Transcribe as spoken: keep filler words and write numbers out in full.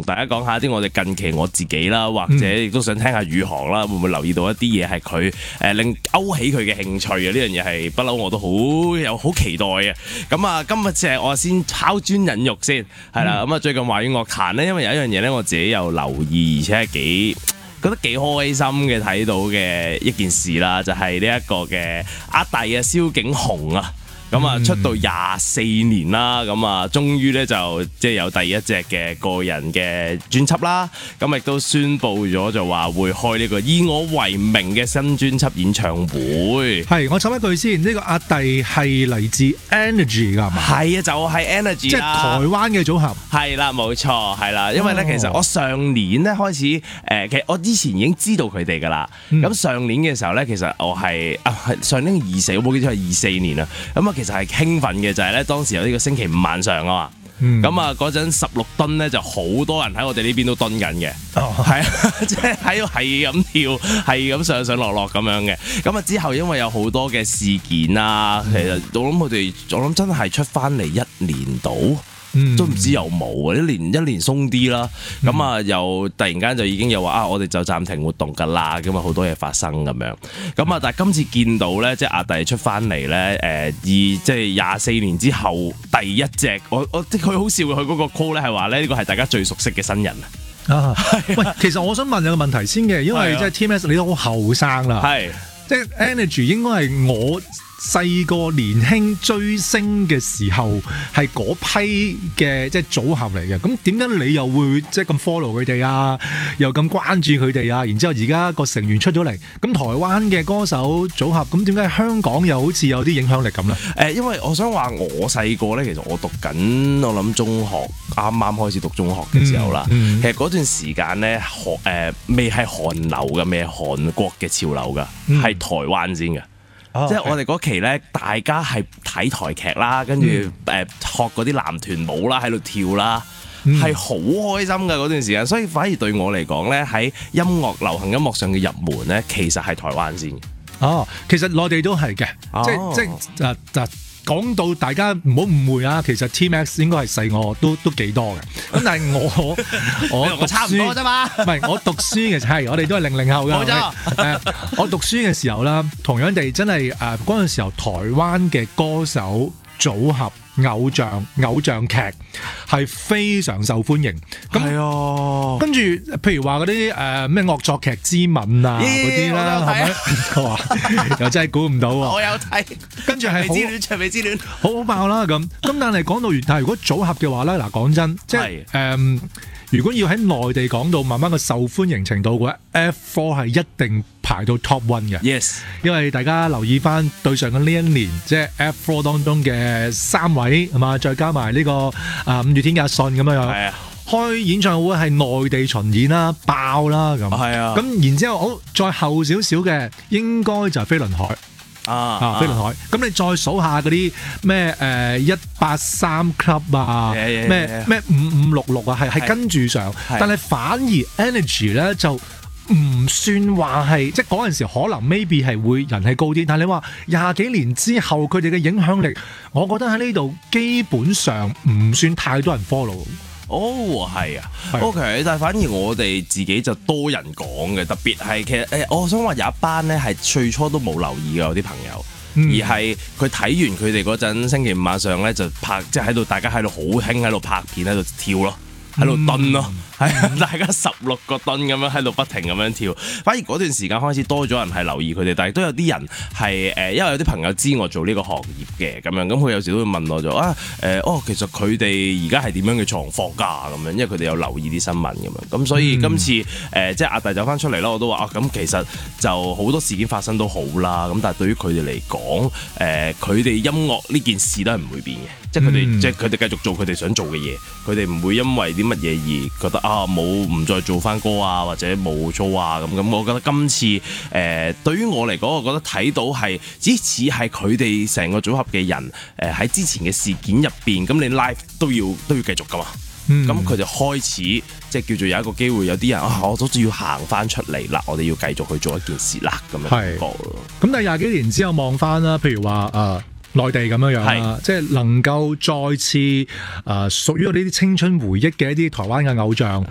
大家講下啲我哋近期我自己啦，或者亦都想聽下宇航啦，會唔會留意到一啲嘢係佢誒令勾起佢嘅興趣嘅？呢樣嘢係不嬲我都好有好期待嘅。咁啊，今日即係我先拋磚引玉先，係啦。咁啊，最近華語樂壇呢，因為有一樣嘢咧，我自己有留意，而且係幾覺得幾開心嘅睇到嘅一件事啦，就係呢一個嘅阿弟啊，蕭景鴻啊。咁啊，出道廿四年啦，咁啊，終於咧就即係有第一隻嘅個人嘅專輯啦。咁亦都宣布咗就話會開呢個以我為名嘅新專輯演唱會。 係，我插一句先，呢、這個阿弟係嚟自 Energy 㗎係嘛？ 係啊，就係、是、Energy 即係台灣嘅組合。 係啦，冇錯，係啦。因為咧，其實我上年咧開始誒、呃，其實我之前已經知道佢哋㗎啦。咁、嗯、上年嘅時候咧，其實我係啊，係上年二四，我冇記錯係二四年啊。咁啊，其實係興奮嘅就係咧，當時有呢個星期五晚上啊嘛，咁啊嗰陣十六噸咧就好多人喺我哋呢邊都蹲緊嘅，係啊，即係喺度係咁跳，係咁上上落落咁樣嘅。咁啊之後因為有好多嘅事件啊，其實我諗佢哋，我諗真係出翻嚟一年到。嗯、都唔知有冇啊！一年一年鬆啲啦，咁、嗯、啊又突然間就已經有話啊，我哋就暫停活動㗎啦，咁啊好多嘢發生咁樣。咁啊，但係今次見到咧，即係阿弟出翻嚟咧，誒、呃、而即係廿四年之後第一隻，我我即佢好笑佢嗰個 call 咧係話咧呢個係大家最熟悉嘅新人啊！ 啊，喂，其實我想問有個問題先嘅，因為即係 T M S 你都好後生啦，係即係 Energy 應該係我細個年輕追星嘅時候係嗰批嘅即係組合嚟嘅，咁點解你又會即係咁 follow 佢哋啊？又咁關注佢哋啊？然之後而家個成員出咗嚟，咁台灣嘅歌手組合，咁點解香港又好似有啲影響力咁咧？ 誒，因為我想話我細個咧，其實我讀緊我諗中學，啱啱開始讀中學嘅時候啦、嗯嗯，其實嗰段時間咧，韓誒未係韓流嘅，未係韓國嘅潮流㗎，係、嗯、台灣先嘅。Oh, okay. 即係我哋嗰期咧，大家係睇台劇啦，跟住誒學嗰啲男團舞啦，喺度跳啦，係、嗯、好開心嘅嗰段時間。所以反而對我嚟講咧，喺音樂流行音樂上嘅入門咧，其實係台灣先。 哦，其實內地都係嘅、oh.，即即誒誒講到大家唔好誤會啊，其實 T M X 應該係細我都都幾多嘅。咁但係我我我差唔多啫嘛， 唔係我讀書嘅係我哋都係零零後嘅。冇錯，誒我讀書嘅時候啦，同樣地真係誒嗰陣時候台灣嘅歌手組合偶像偶像劇係非常受歡迎。咁係啊，跟住譬如話嗰啲誒咩惡作劇之吻啊嗰啲啦，係咪？哇！又真係估唔到喎。 我有睇。跟住係好之戀，長尾之戀， 好好爆啦咁。咁但係講到完，但係如果組合嘅話咧，嗱講真，即係誒、嗯，如果要喺內地講到慢慢嘅受歡迎程度嘅話 ，F 四係一定排到 top one 嘅。Yes， 因為大家留意翻對上嘅呢一年，即係 F 四當中嘅三位係嘛，再加埋呢、這個啊五月天嘅阿信咁樣樣。係啊。開演唱會係內地巡演啦，爆啦咁。係啊。咁然之後，好再後少少嘅，應該就係飛輪海。啊啊！飛輪海，咁你再數下嗰啲咩誒一八三 club 啊，咩咩五五六六啊，係係跟住上，但係反而 Energy 咧就唔算話係，即係嗰陣時可能 maybe 係會人氣高啲，但係你話廿幾年之後佢哋嘅影響力，我覺得喺呢度基本上唔算太多人 follow。 哦，係啊 ，OK， 但係反而我哋自己就多人講嘅，特別係其實誒，我想話有一班咧係最初都冇留意嘅有啲朋友，嗯、而係佢睇完佢哋嗰陣星期五晚上咧就拍，即係喺度大家喺度好興喺度拍片喺度跳咯。喺度蹲咯，係、嗯、大家十六個蹲咁樣喺度不停咁樣跳。反而嗰段時間開始多咗人係留意佢哋，但係都有啲人係誒，因為有啲朋友知我做呢個行業嘅咁樣，咁佢有時都會問我就啊誒、呃，哦，其實佢哋而家係點樣嘅狀況㗎咁樣，因為佢哋有留意啲新聞咁樣。咁所以今次誒、呃、即係阿弟走翻出嚟啦，我都話啊，咁其實就好多事件發生都好啦。咁但係對於佢哋嚟講，誒佢哋音樂呢件事都係唔會變嘅。即係佢哋，即係佢哋繼續做佢哋想做嘅嘢，佢哋唔會因為啲乜嘢而覺得啊冇唔再做翻歌啊，或者冇 show 啊咁咁。我覺得今次誒、呃、對於我嚟講，我覺得睇到係只似係佢哋成個組合嘅人誒喺、呃、之前嘅事件入邊，咁你 live 都要都要繼續噶嘛。咁佢就開始即係叫做有一個機會，有啲人啊，我都要行翻出嚟啦，我哋要繼續去做一件事啦咁樣感覺咯。 咁但係廿幾年之後望翻啦，譬如話誒。呃內地咁樣樣啦，即係能夠再次誒、呃、屬於我呢啲青春回憶嘅一啲台灣嘅偶像，